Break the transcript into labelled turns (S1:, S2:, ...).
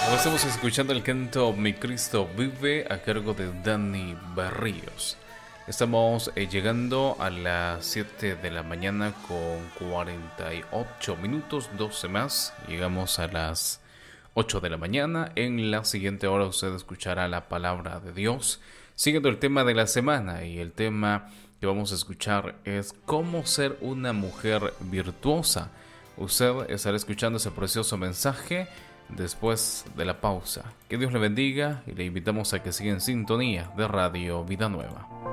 S1: Estamos escuchando el canto Mi Cristo Vive a cargo de Dani Barrios. Estamos llegando a las 7 de la mañana con 48 minutos, 12 más. Llegamos a las 8 de la mañana. En la siguiente hora usted escuchará la palabra de Dios, siguiendo el tema de la semana. Y el tema que vamos a escuchar es cómo ser una mujer virtuosa. Usted estará escuchando ese precioso mensaje después de la pausa. Que Dios le bendiga y le invitamos a que siga en sintonía de Radio Vida Nueva.